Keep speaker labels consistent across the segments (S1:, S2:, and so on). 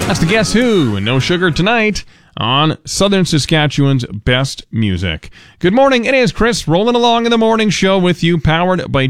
S1: That's the Guess Who, and No Sugar Tonight on Southern Saskatchewan's best music. Good morning, it is Chris rolling along in the morning show with you, powered by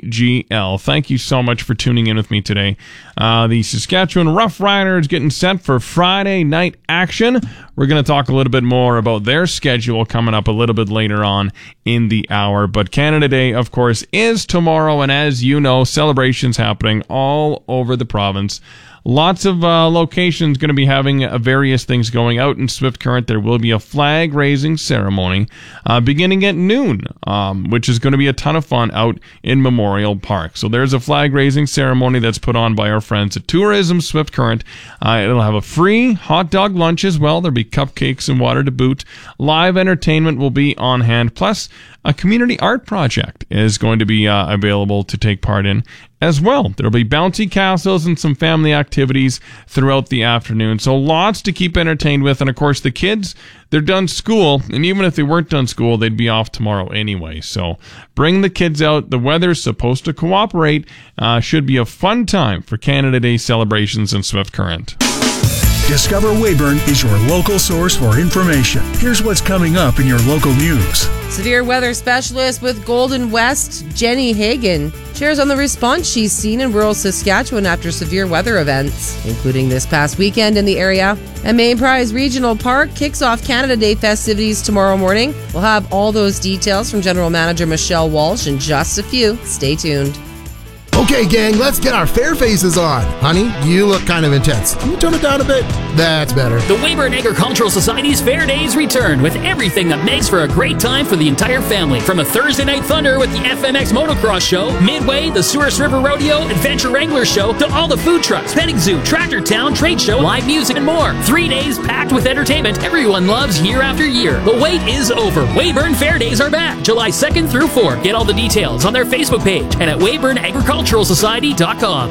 S1: JGL. Thank you so much for tuning in with me today. The Saskatchewan Roughriders getting set for Friday night action. We're going to talk a little bit more about their schedule coming up a little bit later on in the hour. But Canada Day, of course, is tomorrow, and as you know, celebrations happening all over the province. Lots of locations going to be having various things going out in Swift Current. There will be a flag-raising ceremony beginning at noon, which is going to be a ton of fun out in Memorial Park. So there's a flag-raising ceremony that's put on by our friends at Tourism Swift Current. It'll have a free hot dog lunch as well. There'll be cupcakes and water to boot. Live entertainment will be on hand. Plus, a community art project is going to be available to take part in as well. There'll be bouncy castles and some family activities throughout the afternoon. So lots to keep entertained with. And of course, the kids, they're done school. And even if they weren't done school, they'd be off tomorrow anyway. So bring the kids out. The weather's supposed to cooperate. Should be a fun time for Canada Day celebrations in Swift Current.
S2: Discover Weyburn is your local source for information. Here's what's coming up in your local news.
S3: Severe weather specialist with Golden West, Jenny Hagan, shares on the response she's seen in rural Saskatchewan after severe weather events, including this past weekend in the area. And Main Prize Regional Park kicks off Canada Day festivities tomorrow morning. We'll have all those details from General Manager Michelle Walsh in just a few. Stay tuned.
S4: Okay, gang, let's get our fair faces on. Honey, you look kind of intense. Can you tone it down a bit? That's better.
S5: The Weyburn Agricultural Society's Fair Days return with everything that makes for a great time for the entire family. From a Thursday Night Thunder with the FMX Motocross Show, Midway, the Souris River Rodeo, Adventure Wrangler Show, to all the food trucks, petting zoo, Tractor Town, trade show, live music, and more. 3 days packed with entertainment everyone loves year after year. The wait is over. Weyburn Fair Days are back July 2nd through 4th. Get all the details on their Facebook page and at WeyburnAgriculturalSociety.com.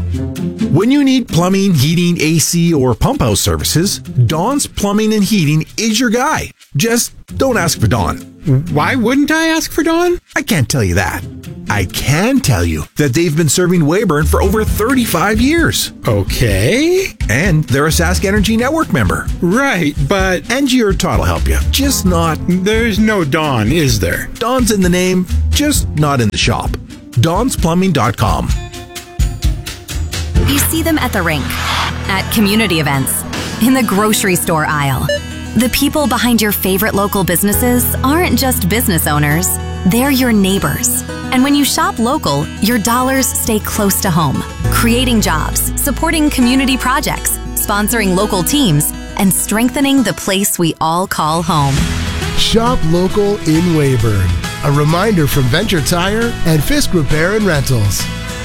S2: When you need plumbing, heating, AC, or pump house services, Don's Plumbing and Heating is your guy. Just don't ask for Don.
S6: Why wouldn't I ask for Don?
S2: I can't tell you that. I can tell you that they've been serving Weyburn for over 35 years.
S6: Okay.
S2: And they're a Sask Energy Network member.
S6: Right, but...
S2: Angie or Todd will help you. Just not...
S6: There's no Don, is there?
S2: Don's in the name, just not in the shop. Don'sPlumbing.com.
S7: You see them at the rink, at community events, in the grocery store aisle. The people behind your favorite local businesses aren't just business owners, they're your neighbors. And when you shop local, your dollars stay close to home, creating jobs, supporting community projects, sponsoring local teams, and strengthening the place we all call home.
S4: Shop local in Weyburn. A reminder from Venture Tire and Fisk Repair and Rentals.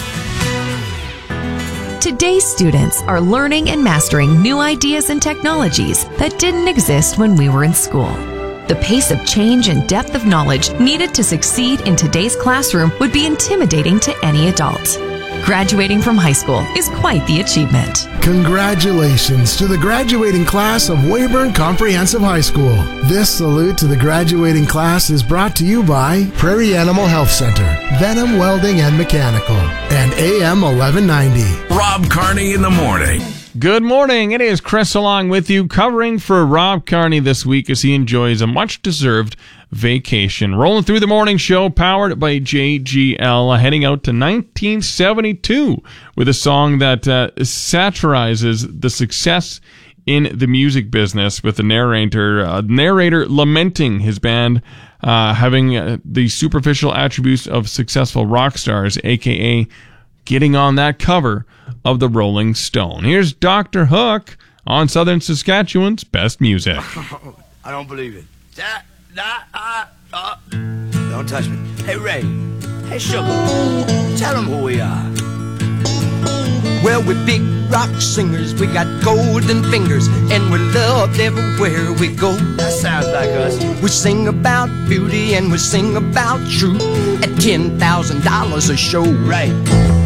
S8: Today's students are learning and mastering new ideas and technologies that didn't exist when we were in school. The pace of change and depth of knowledge needed to succeed in today's classroom would be intimidating to any adult. Graduating from high school is quite the achievement.
S4: Congratulations to the graduating class of Weyburn Comprehensive High School. This salute to the graduating class is brought to you by Prairie Animal Health Center, Venom Welding and Mechanical, and AM 1190.
S2: Rob Carney in the morning.
S1: Good morning. It is Chris along with you, covering for Rob Carney this week as he enjoys a much-deserved vacation. Rolling through the morning show, powered by JGL, heading out to 1972 with a song that satirizes the success in the music business, with the narrator lamenting his band having the superficial attributes of successful rock stars, a.k.a. getting on that cover of the Rolling Stone. Here's Dr. Hook on Southern Saskatchewan's best music.
S9: I don't believe it. Don't touch me. Hey, Ray. Hey, Sugar. Tell them who we are. Well, we're big rock singers. We got golden fingers, and we're loved everywhere we go. That sounds like us. We sing about beauty, and we sing about truth at $10,000 a show. Right.